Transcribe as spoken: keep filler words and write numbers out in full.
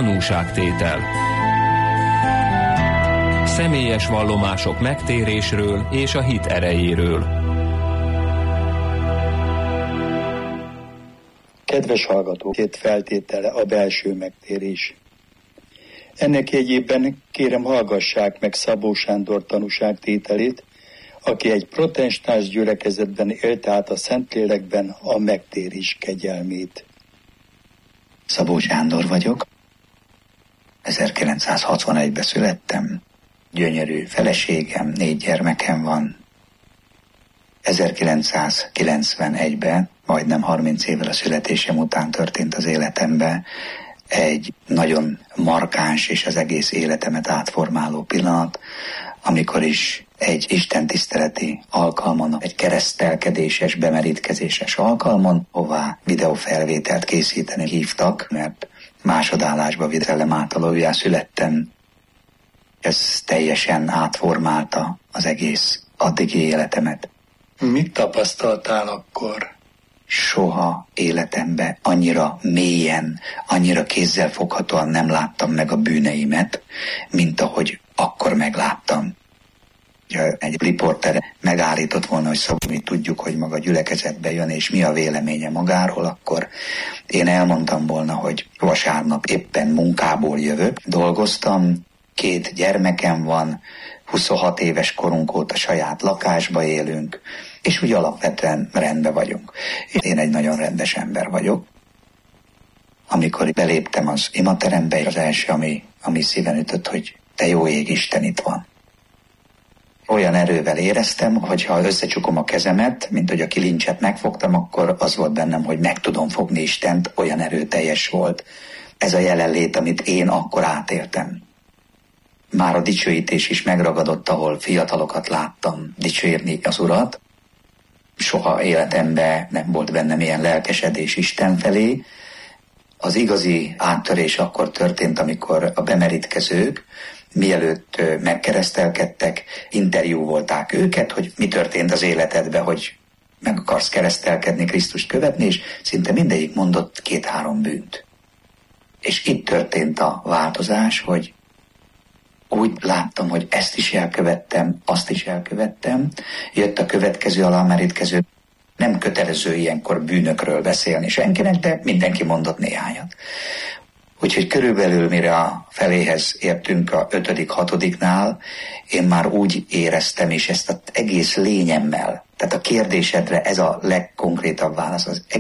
Tanúságtétel. Személyes vallomások megtérésről és a hit erejéről. Kedves hallgatók, két feltétele a belső megtérés. Ennek jegyében kérem, hallgassák meg Szabó Sándor tanúságtételét, aki egy protestáns gyülekezetben élte át a Szentlélekben a megtérés kegyelmét. Szabó Sándor vagyok. ezerkilencszázhatvanegyben születtem. Gyönyörű feleségem, négy gyermekem van. ezerkilencszázkilencvenegyben, majdnem harminc évvel a születésem után történt az életemben egy nagyon markáns és az egész életemet átformáló pillanat, amikor is egy istentiszteleti alkalmon, egy keresztelkedéses, bemerítkezéses alkalmon, hová videófelvételt készíteni hívtak, mert másodállásba vitellem által születtem. Ez teljesen átformálta az egész addigi életemet. Mit tapasztaltál akkor? Soha életemben annyira mélyen, annyira kézzelfoghatóan nem láttam meg a bűneimet, mint ahogy akkor megláttam. Ha egy riporter megállított volna, hogy Szabó, mi tudjuk, hogy maga gyülekezetbe jön, és mi a véleménye magáról, akkor én elmondtam volna, hogy vasárnap éppen munkából jövök, dolgoztam, két gyermekem van, huszonhat éves korunk óta saját lakásba élünk, és úgy alapvetően rendben vagyunk. Én egy nagyon rendes ember vagyok. Amikor beléptem az imaterembe, az első, ami, ami szíven ütött, hogy te jó ég, Isten itt van. Olyan erővel éreztem, hogy ha összecsukom a kezemet, mint hogy a kilincset megfogtam, akkor az volt bennem, hogy meg tudom fogni Istent, olyan erőteljes volt ez a jelenlét, amit én akkor átéltem. Már a dicsőítés is megragadott, ahol fiatalokat láttam dicsérni az Urat. Soha életemben nem volt bennem ilyen lelkesedés Isten felé. Az igazi áttörés akkor történt, amikor a bemerítkezők, mielőtt megkeresztelkedtek, interjú volták őket, hogy mi történt az életedben, hogy meg akarsz keresztelkedni, Krisztust követni, és szinte mindegyik mondott két-három bűnt. És itt történt a változás, hogy úgy láttam, hogy ezt is elkövettem, azt is elkövettem. Jött a következő alámerítkező. Nem kötelező ilyenkor bűnökről beszélni senkinek, de mindenki mondott néhányat. Úgyhogy körülbelül mire a feléhez értünk a ötödik, hatodiknál, én már úgy éreztem, és ezt az egész lényemmel, tehát a kérdésedre ez a legkonkrétabb válasz, az